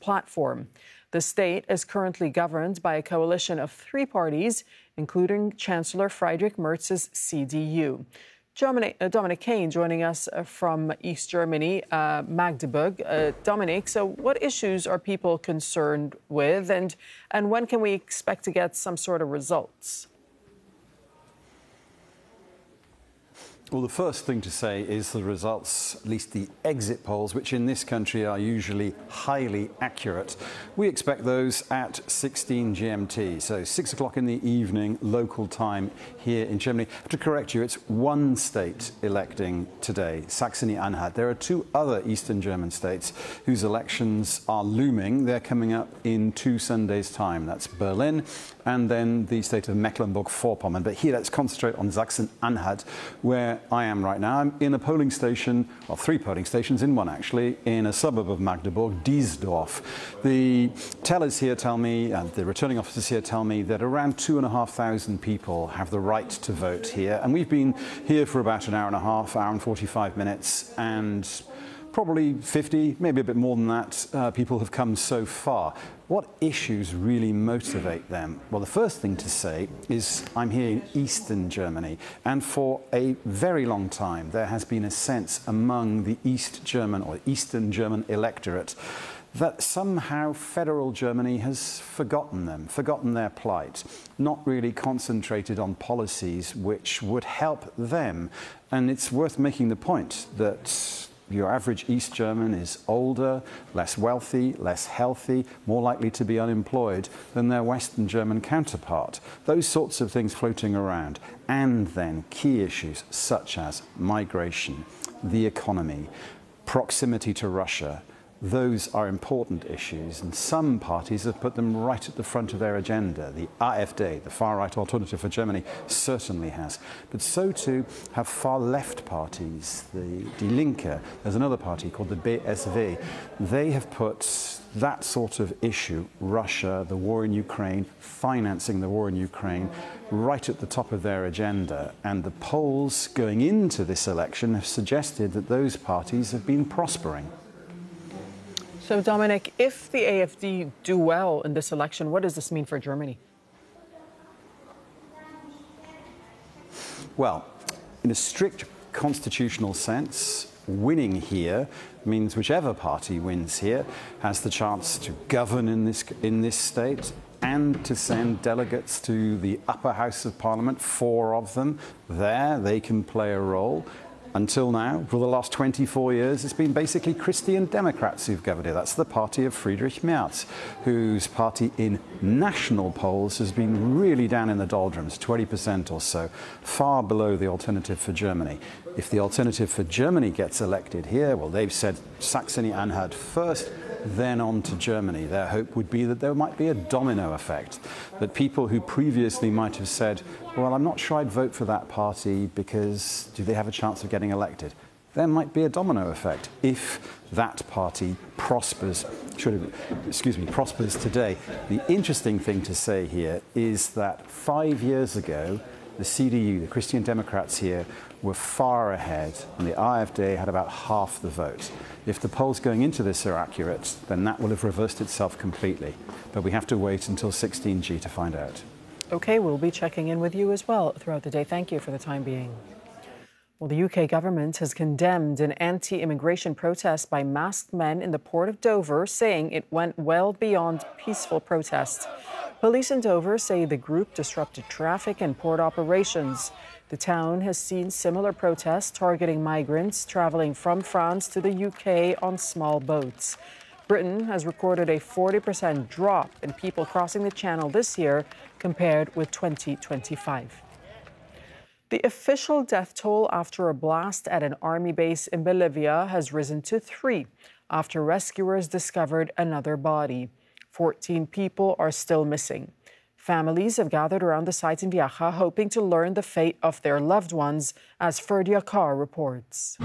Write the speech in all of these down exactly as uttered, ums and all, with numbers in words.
platform. The state is currently governed by a coalition of three parties, including Chancellor Friedrich Merz's C D U. Dominic, uh, Dominic Kane joining us from East Germany, uh, Magdeburg. Uh, Dominic, so what issues are people concerned with, and, and when can we expect to get some sort of results? Well, the first thing to say is the results, at least the exit polls, which in this country are usually highly accurate. We expect those at sixteen G M T, so six o'clock in the evening, local time here in Germany. To correct you, it's one state electing today, Saxony-Anhalt. There are two other Eastern German states whose elections are looming. They're coming up in two Sundays' time. That's Berlin and then the state of Mecklenburg-Vorpommern. But here, let's concentrate on Sachsen-Anhalt, where I am right now. I'm in a polling station, well, three polling stations in one actually, in a suburb of Magdeburg, Diesdorf. The tellers here tell me, and the returning officers here tell me, that around two and a half thousand people have the right to vote here. And we've been here for about an hour and a half, hour and forty-five minutes, and probably fifty, maybe a bit more than that, uh, people have come so far. What issues really motivate them? Well, the first thing to say is I'm here in Eastern Germany, and for a very long time there has been a sense among the East German or Eastern German electorate that somehow federal Germany has forgotten them, forgotten their plight, not really concentrated on policies which would help them. And it's worth making the point that your average East German is older, less wealthy, less healthy, more likely to be unemployed than their Western German counterpart. Those sorts of things floating around. And then key issues such as migration, the economy, proximity to Russia. Those are important issues, and some parties have put them right at the front of their agenda. The AfD, the far-right Alternative for Germany, certainly has. But so too have far-left parties, the Die Linke. There's another party called the B S V. They have put that sort of issue, Russia, the war in Ukraine, financing the war in Ukraine, right at the top of their agenda. And the polls going into this election have suggested that those parties have been prospering. So, Dominic, if the A F D do well in this election, what does this mean for Germany? Well, in a strict constitutional sense, winning here means whichever party wins here has the chance to govern in this, in this state and to send delegates to the upper house of parliament, four of them. There, they can play a role. Until now, for the last twenty-four years, it's been basically Christian Democrats who've governed it. That's the party of Friedrich Merz, whose party in national polls has been really down in the doldrums, twenty percent or so, far below the Alternative for Germany. If the Alternative for Germany gets elected here, well, they've said Saxony-Anhalt first, then on to Germany. Their hope would be that there might be a domino effect, that people who previously might have said, well, I'm not sure I'd vote for that party because do they have a chance of getting elected? There might be a domino effect if that party prospers, should have, excuse me, prospers today. The interesting thing to say here is that five years ago, the C D U, the Christian Democrats here, were far ahead, and the AfD had about half the vote. If the polls going into this are accurate, then that will have reversed itself completely. But we have to wait until sixteen G to find out. OK, we'll be checking in with you as well throughout the day. Thank you for the time being. Well, the U K government has condemned an anti-immigration protest by masked men in the port of Dover, saying it went well beyond peaceful protest. Police in Dover say the group disrupted traffic and port operations. The town has seen similar protests targeting migrants traveling from France to the U K on small boats. Britain has recorded a forty percent drop in people crossing the Channel this year compared with twenty twenty-five. The official death toll after a blast at an army base in Bolivia has risen to three after rescuers discovered another body. fourteen people are still missing. Families have gathered around the site in Viaja, hoping to learn the fate of their loved ones, as Ferdia Carr reports.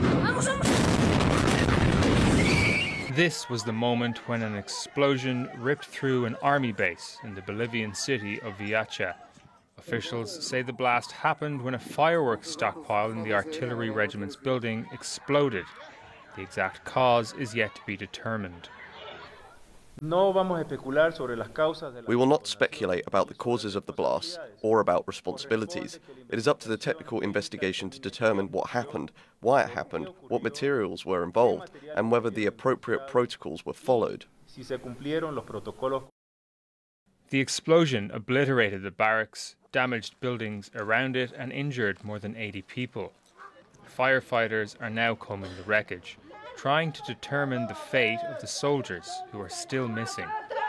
This was the moment when an explosion ripped through an army base in the Bolivian city of Viacha. Officials say the blast happened when a fireworks stockpile in the artillery regiment's building exploded. The exact cause is yet to be determined. We will not speculate about the causes of the blast or about responsibilities. It is up to the technical investigation to determine what happened, why it happened, what materials were involved, and whether the appropriate protocols were followed. The explosion obliterated the barracks, damaged buildings around it, and injured more than eighty people. Firefighters are now combing the wreckage, trying to determine the fate of the soldiers who are still missing.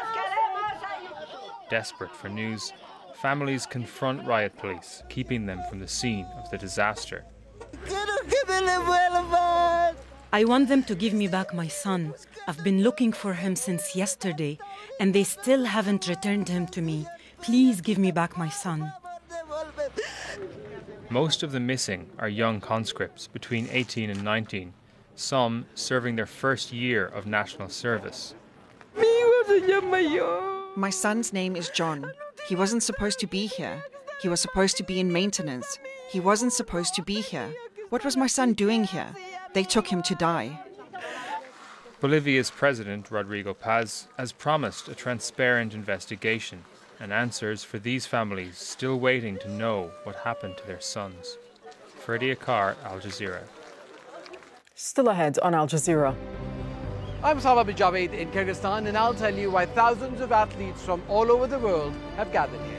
Desperate for news, families confront riot police, keeping them from the scene of the disaster. I want them to give me back my son. I've been looking for him since yesterday, and they still haven't returned him to me. Please give me back my son. Most of the missing are young conscripts between eighteen and nineteen, some serving their first year of national service. My son's name is John. He wasn't supposed to be here. He was supposed to be in maintenance. He wasn't supposed to be here. What was my son doing here? They took him to die. Bolivia's president, Rodrigo Paz, has promised a transparent investigation and answers for these families still waiting to know what happened to their sons. Ferdy Akar, Al Jazeera. Still ahead on Al Jazeera. I'm Saba Bijaved in Kyrgyzstan, and I'll tell you why thousands of athletes from all over the world have gathered here.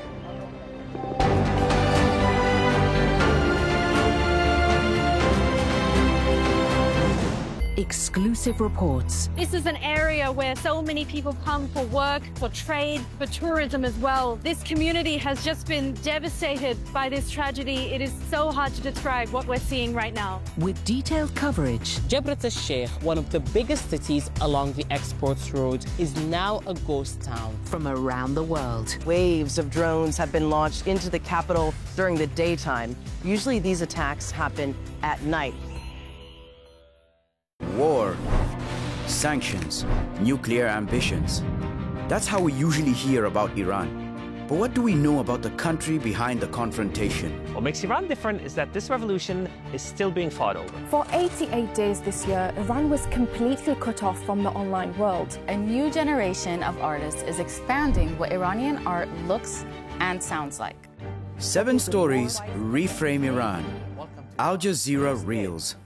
Exclusive reports. This is an area where so many people come for work, for trade, for tourism as well. This community has just been devastated by this tragedy. It is so hard to describe what we're seeing right now. With detailed coverage. Jebret al-Sheikh, one of the biggest cities along the exports road, is now a ghost town. From around the world. Waves of drones have been launched into the capital during the daytime. Usually these attacks happen at night. War, sanctions, nuclear ambitions. That's how we usually hear about Iran. But what do we know about the country behind the confrontation? What makes Iran different is that this revolution is still being fought over. For eighty-eight days this year, Iran was completely cut off from the online world. A new generation of artists is expanding what Iranian art looks and sounds like. Seven stories reframe Iran. Al Jazeera Reels.